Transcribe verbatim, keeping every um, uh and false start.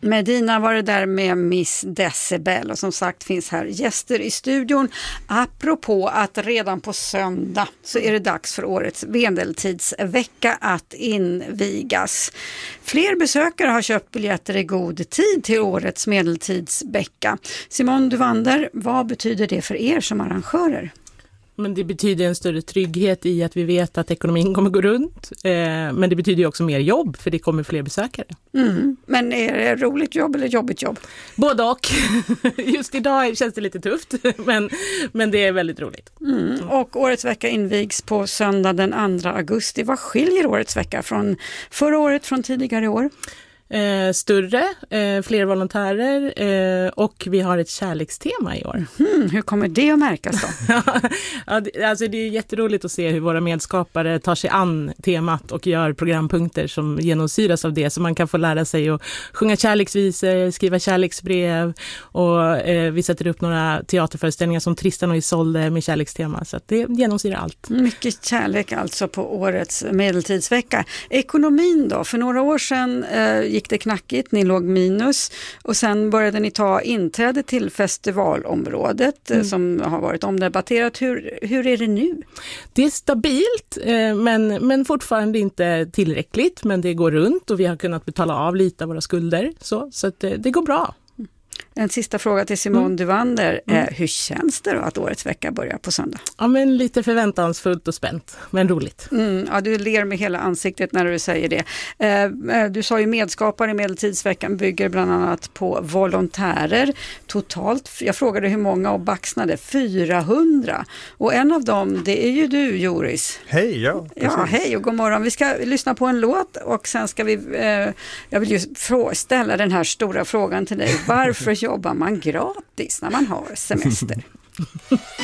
Medina var det där med Miss Decibel och som sagt finns här gäster i studion. Apropå att redan på söndag så är det dags för årets medeltidsvecka att invigas. Fler besökare har köpt biljetter i god tid till årets medeltidsvecka. Simon Duvander, vad betyder det för er som arrangörer? Men det betyder en större trygghet i att vi vet att ekonomin kommer gå runt. Eh, men det betyder ju också mer jobb för det kommer fler besökare. Mm. Men är det roligt jobb eller jobbigt jobb? Både och. Just idag känns det lite tufft men, men det är väldigt roligt. Mm. Och årets vecka invigs på söndag den andra augusti. Vad skiljer årets vecka från förra året, från tidigare år? Eh, större, eh, fler volontärer eh, och vi har ett kärlekstema i år. Mm, hur kommer det att märkas då? ja, det, alltså det är jätteroligt att se hur våra medskapare tar sig an temat och gör programpunkter som genomsyras av det. Så man kan få lära sig att sjunga kärleksvisor, skriva kärleksbrev och eh, vi sätter upp några teaterföreställningar som Tristan och Isolde med kärlekstema. Så att det genomsyrar allt. Mycket kärlek alltså på årets medeltidsvecka. Ekonomin då? För några år sedan eh, gick det knackigt, ni låg minus och sen började ni ta inträde till festivalområdet mm. som har varit omdebatterat. Hur, hur är det nu? Det är stabilt men, men fortfarande inte tillräckligt, men det går runt och vi har kunnat betala av lite av våra skulder så, så att det, det går bra. En sista fråga till Simon mm. Duvander. Mm. Hur känns det då att årets vecka börjar på söndag? Ja, men lite förväntansfullt och spänt, men roligt. Mm, ja, du ler med hela ansiktet när du säger det. Eh, du sa ju medskapare i medeltidsveckan bygger bland annat på volontärer. Totalt, jag frågade hur många och baxnade, fyrahundra. Och en av dem, det är ju du, Joris. Hej, ja. Precis. Ja, hej och god morgon. Vi ska lyssna på en låt och sen ska vi, eh, jag vill ju ställa den här stora frågan till dig. Varför jobbar man gratis när man har semester?